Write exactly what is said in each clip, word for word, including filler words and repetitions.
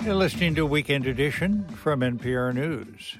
You're listening to Weekend Edition from N P R News.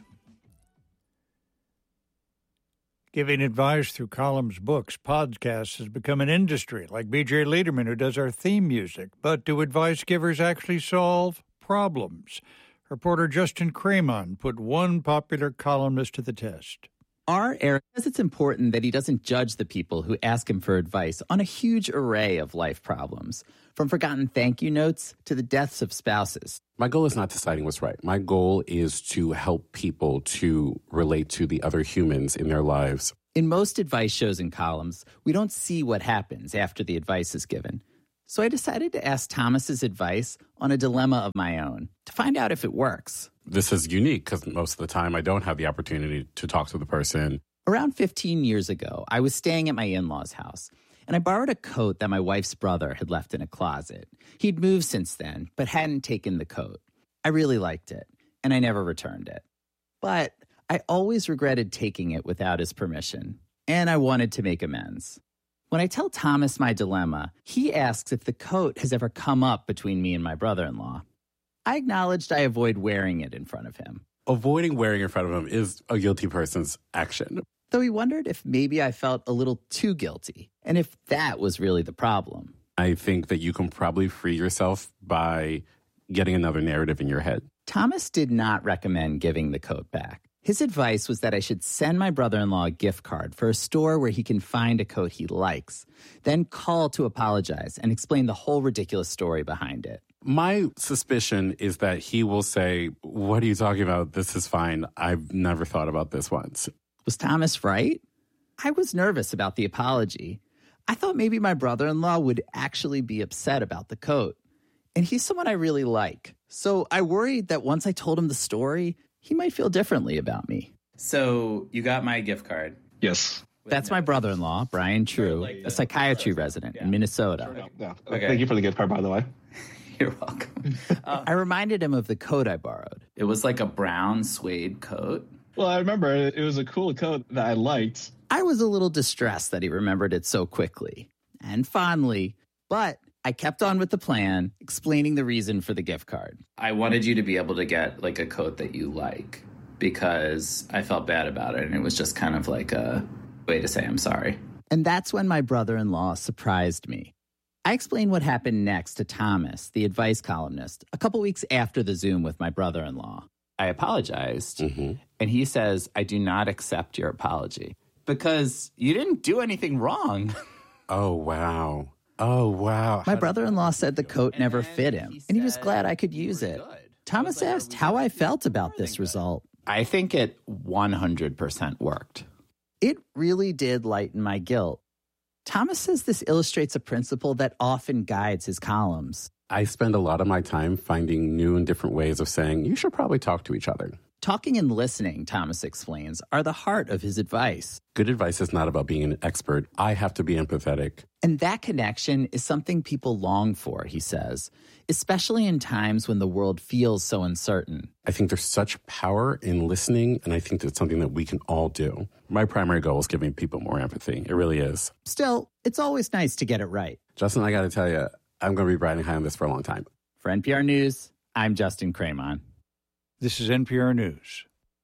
Giving advice through columns, books, podcasts has become an industry, like B J Lederman, who does our theme music. But do advice givers actually solve problems? Reporter Justin Cremon put one popular columnist to the test. R. Eric says it's important that he doesn't judge the people who ask him for advice on a huge array of life problems, from forgotten thank you notes to the deaths of spouses. My goal is not deciding what's right. My goal is to help people to relate to the other humans in their lives. In most advice shows and columns, we don't see what happens after the advice is given. So I decided to ask Thomas's advice on a dilemma of my own to find out if it works. This is unique because most of the time I don't have the opportunity to talk to the person. Around fifteen years ago, I was staying at my in-laws' house, and I borrowed a coat that my wife's brother had left in a closet. He'd moved since then, but hadn't taken the coat. I really liked it, and I never returned it. But I always regretted taking it without his permission, and I wanted to make amends. When I tell Thomas my dilemma, he asks if the coat has ever come up between me and my brother-in-law. I acknowledged I avoid wearing it in front of him. Avoiding wearing in front of him is a guilty person's action. Though he wondered if maybe I felt a little too guilty, and if that was really the problem. I think that you can probably free yourself by getting another narrative in your head. Thomas did not recommend giving the coat back. His advice was that I should send my brother-in-law a gift card for a store where he can find a coat he likes, then call to apologize and explain the whole ridiculous story behind it. My suspicion is that he will say, "What are you talking about? This is fine. I've never thought about this once." Was Thomas right? I was nervous about the apology. I thought maybe my brother-in-law would actually be upset about the coat. And he's someone I really like. So I worried that once I told him the story, he might feel differently about me. So you got my gift card. Yes. That's my brother-in-law, Brian True, a psychiatry resident in Minnesota. Yeah. Okay. Thank you for the gift card, by the way. You're welcome. Uh, I reminded him of the coat I borrowed. it was like a brown suede coat. Well, I remember it was a cool coat that I liked. I was a little distressed that he remembered it so quickly and fondly, but I kept on with the plan, explaining the reason for the gift card. I wanted you to be able to get like a coat that you like because I felt bad about it. And it was just kind of like a way to say I'm sorry. And that's when my brother-in-law surprised me. I explained what happened next to Thomas, the advice columnist, a couple weeks after the Zoom with my brother-in-law. I apologized, Mm-hmm. and he says, I do not accept your apology because you didn't do anything wrong. Oh, wow. Oh, wow. My brother-in-law said the coat never fit him, and he was glad I could use it. Thomas asked how I felt about this result. I think it one hundred percent worked. It really did lighten my guilt. Thomas says this illustrates a principle that often guides his columns. I spend a lot of my time finding new and different ways of saying, you should probably talk to each other. Talking and listening, Thomas explains, are the heart of his advice. Good advice is not about being an expert. I have to be empathetic. And that connection is something people long for, he says, especially in times when the world feels so uncertain. I think there's such power in listening, and I think that's something that we can all do. My primary goal is giving people more empathy. It really is. Still, it's always nice to get it right. Justin, I got to tell you, I'm going to be riding high on this for a long time. For N P R News, I'm Justin Cremon. This is N P R News.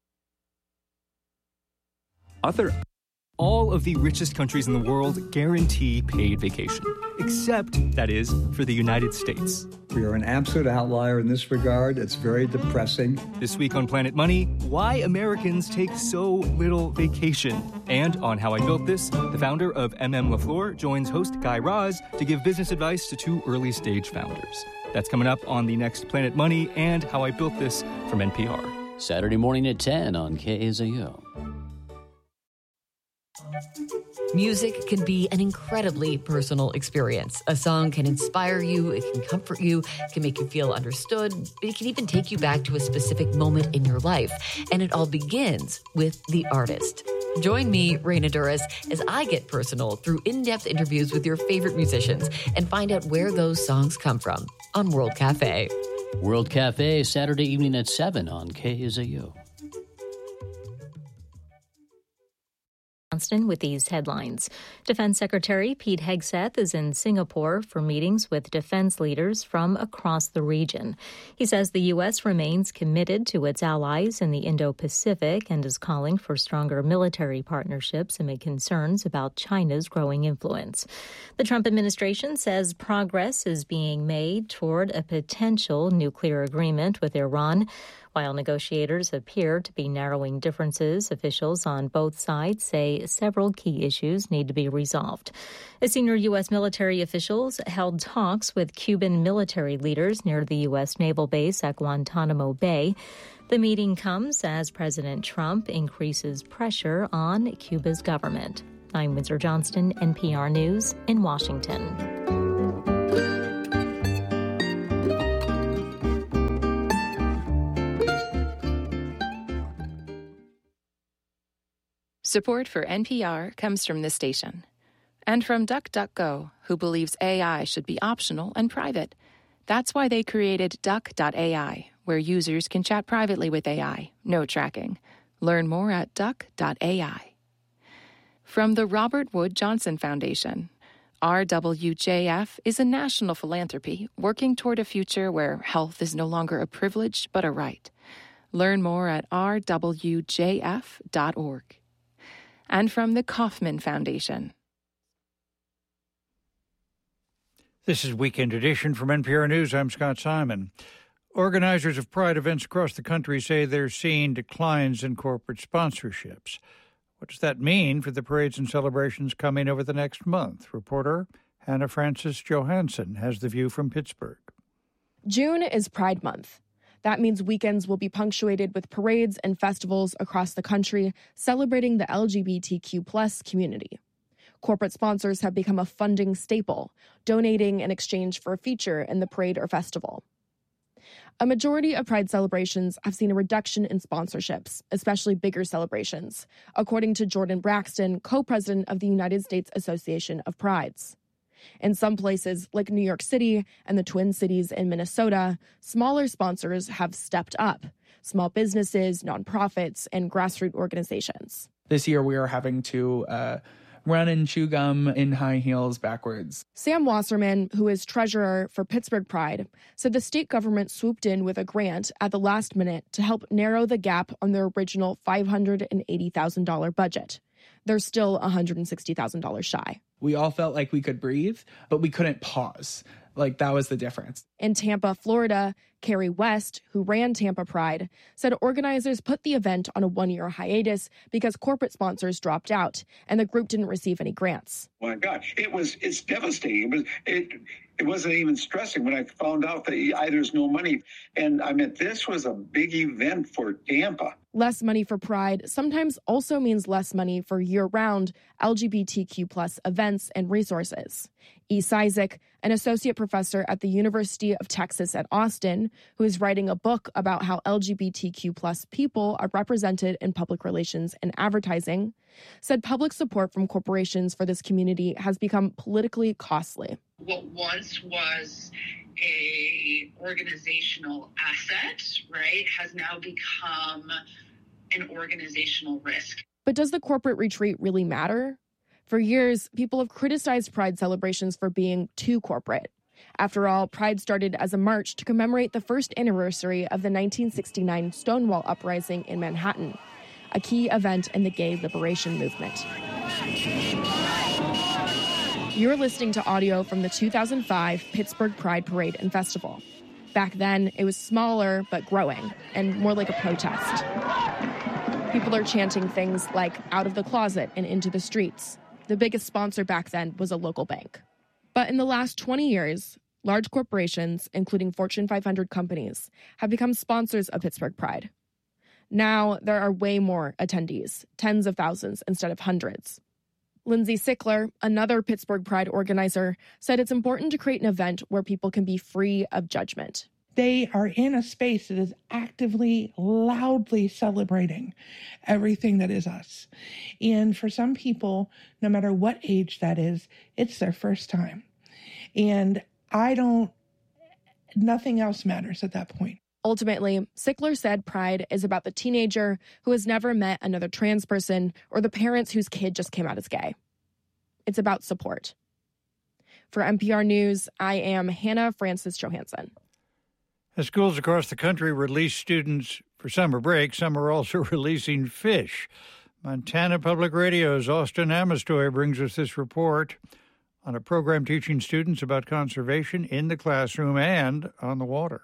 Author. All of the richest countries in the world guarantee paid vacation, except, that is, for the United States. We are an absolute outlier in this regard. It's very depressing. This week on Planet Money, why Americans take so little vacation. And on How I Built This, the founder of M M LaFleur joins host Guy Raz to give business advice to two early-stage founders. That's coming up on the next Planet Money and How I Built This from N P R. Saturday morning at ten on K Z O. Music can be an incredibly personal experience. A song can inspire you, it can comfort you, it can make you feel understood, it can even take you back to a specific moment in your life. And it all begins with the artist. Join me, Raina Duras, as I get personal through in-depth interviews with your favorite musicians and find out where those songs come from on World Cafe. World Cafe, Saturday evening at seven on K Z O. Johnston with these headlines. Defense Secretary Pete Hegseth is in Singapore for meetings with defense leaders from across the region. He says the U S remains committed to its allies in the Indo-Pacific and is calling for stronger military partnerships amid concerns about China's growing influence. The Trump administration says progress is being made toward a potential nuclear agreement with Iran. While negotiators appear to be narrowing differences, officials on both sides say several key issues need to be resolved. A senior U S military officials held talks with Cuban military leaders near the U S naval base at Guantanamo Bay. The meeting comes as President Trump increases pressure on Cuba's government. I'm Windsor Johnston, N P R News in Washington. Support for N P R comes from this station and from DuckDuckGo, who believes A I should be optional and private. That's why they created Duck dot A I, where users can chat privately with A I, no tracking. Learn more at Duck dot A I. From the Robert Wood Johnson Foundation, R W J F is a national philanthropy working toward a future where health is no longer a privilege but a right. Learn more at R W J F dot org. And from the Kauffman Foundation. This is Weekend Edition from N P R News. I'm Scott Simon. Organizers of Pride events across the country say they're seeing declines in corporate sponsorships. What does that mean for the parades and celebrations coming over the next month? Reporter Hannah Francis Johansson has the view from Pittsburgh. June is Pride Month. That means weekends will be punctuated with parades and festivals across the country celebrating the L G B T Q plus community. Corporate sponsors have become a funding staple, donating in exchange for a feature in the parade or festival. A majority of Pride celebrations have seen a reduction in sponsorships, especially bigger celebrations, according to Jordan Braxton, co-president of the United States Association of Prides. In some places, like New York City and the Twin Cities in Minnesota, smaller sponsors have stepped up. Small businesses, nonprofits, and grassroots organizations. This year, we are having to uh, run and chew gum in high heels backwards. Sam Wasserman, who is treasurer for Pittsburgh Pride, said the state government swooped in with a grant at the last minute to help narrow the gap on their original five hundred eighty thousand dollars budget. They're still one hundred sixty thousand dollars shy. We all felt like we could breathe, but we couldn't pause. Like, that was the difference. In Tampa, Florida, Carrie West, who ran Tampa Pride, said organizers put the event on a one-year hiatus because corporate sponsors dropped out and the group didn't receive any grants. Oh my God, it was it's devastating. It was it it wasn't even stressing when I found out that I, there's no money. And I mean, this was a big event for Tampa. Less money for Pride sometimes also means less money for year-round L G B T Q plus events and resources. E. Cizik, an associate professor at the University of Texas at Austin, who is writing a book about how L G B T Q plus people are represented in public relations and advertising, said public support from corporations for this community has become politically costly. What once was a organizational asset, right, has now become an organizational risk. But does the corporate retreat really matter? For years, people have criticized Pride celebrations for being too corporate. After all, Pride started as a march to commemorate the first anniversary of the nineteen sixty-nine Stonewall Uprising in Manhattan, a key event in the gay liberation movement. You're listening to audio from the two thousand five Pittsburgh Pride Parade and Festival. Back then, it was smaller but growing, and more like a protest. People are chanting things like out of the closet and into the streets. The biggest sponsor back then was a local bank. But in the last twenty years, large corporations, including Fortune five hundred companies, have become sponsors of Pittsburgh Pride. Now, there are way more attendees, tens of thousands instead of hundreds. Lindsay Sickler, another Pittsburgh Pride organizer, said it's important to create an event where people can be free of judgment. They are in a space that is actively, loudly celebrating everything that is us. And for some people, no matter what age that is, it's their first time. And I don't, nothing else matters at that point. Ultimately, Sickler said Pride is about the teenager who has never met another trans person or the parents whose kid just came out as gay. It's about support. For N P R News, I am Hannah Francis Johansson. As schools across the country release students for summer break, some are also releasing fish. Montana Public Radio's Austin Amestoy brings us this report on a program teaching students about conservation in the classroom and on the water.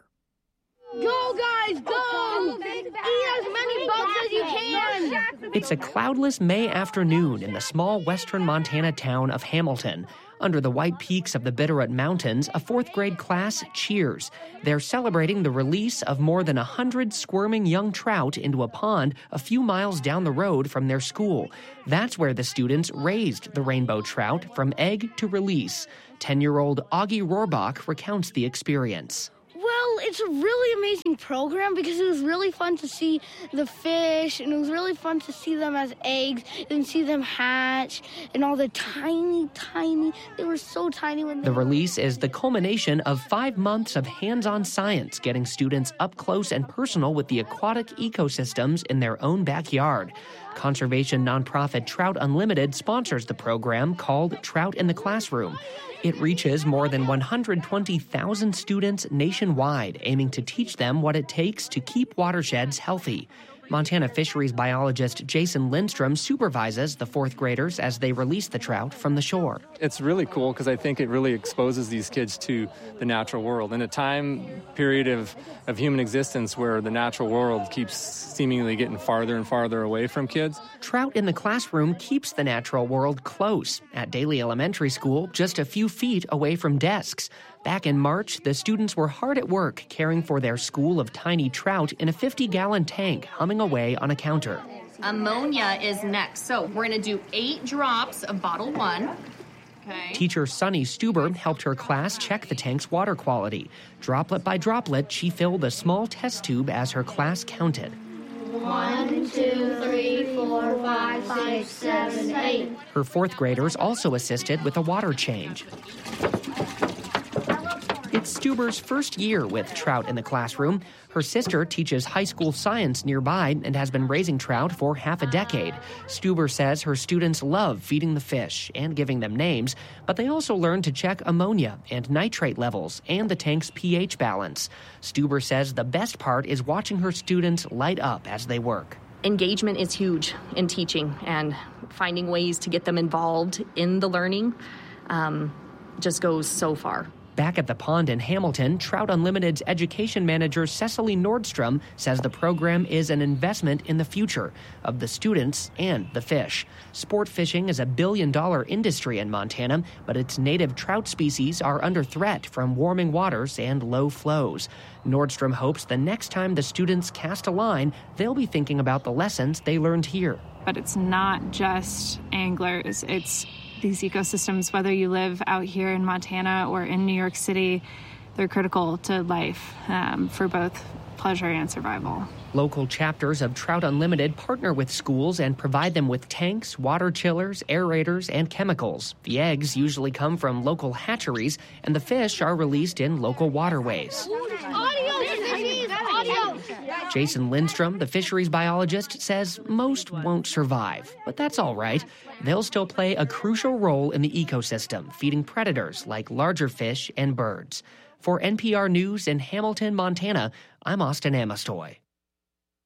Go, guys, go! Eat as many bugs as you can! It's a cloudless May afternoon in the small western Montana town of Hamilton. Under the white peaks of the Bitterroot Mountains, a fourth grade class cheers. They're celebrating the release of more than one hundred squirming young trout into a pond a few miles down the road from their school. That's where the students raised the rainbow trout from egg to release. ten-year-old Augie Rohrbach recounts the experience. Well, it's a really amazing program because it was really fun to see the fish, and it was really fun to see them as eggs and see them hatch, and all the tiny, tiny, they were so tiny when they The release is the culmination of five months of hands-on science, getting students up close and personal with the aquatic ecosystems in their own backyard. Conservation nonprofit Trout Unlimited sponsors the program called Trout in the Classroom. It reaches more than one hundred twenty thousand students nationwide, aiming to teach them what it takes to keep watersheds healthy. Montana fisheries biologist Jason Lindstrom supervises the fourth graders as they release the trout from the shore. It's really cool because I think it really exposes these kids to the natural world. In a time period of, of human existence where the natural world keeps seemingly getting farther and farther away from kids. Trout in the Classroom keeps the natural world close. At Daly Elementary School, just a few feet away from desks. Back in March, the students were hard at work caring for their school of tiny trout in a fifty-gallon tank humming away on a counter. Ammonia is next. So we're going to do eight drops of bottle one. Okay. Teacher Sunny Stuber helped her class check the tank's water quality. Droplet by droplet, she filled a small test tube as her class counted. One, two, three, four, five, six, seven, eight. Her fourth graders also assisted with a water change. It's Stuber's first year with trout in the classroom. Her sister teaches high school science nearby and has been raising trout for half a decade. Stuber says her students love feeding the fish and giving them names, but they also learn to check ammonia and nitrate levels and the tank's pH balance. Stuber says the best part is watching her students light up as they work. Engagement is huge in teaching, and finding ways to get them involved in the learning um, just goes so far. Back at the pond in Hamilton, Trout Unlimited's education manager Cecily Nordstrom says the program is an investment in the future of the students and the fish. Sport fishing is a billion-dollar industry in Montana, but its native trout species are under threat from warming waters and low flows. Nordstrom hopes the next time the students cast a line, they'll be thinking about the lessons they learned here. But it's not just anglers, it's these ecosystems, whether you live out here in Montana or in New York City, they're critical to life um, for both pleasure and survival. Local chapters of Trout Unlimited partner with schools and provide them with tanks, water chillers, aerators, and chemicals. The eggs usually come from local hatcheries, and the fish are released in local waterways. Jason Lindstrom, the fisheries biologist, says most won't survive, but that's all right. They'll still play a crucial role in the ecosystem, feeding predators like larger fish and birds. For N P R News in Hamilton, Montana, I'm Austin Amestoy.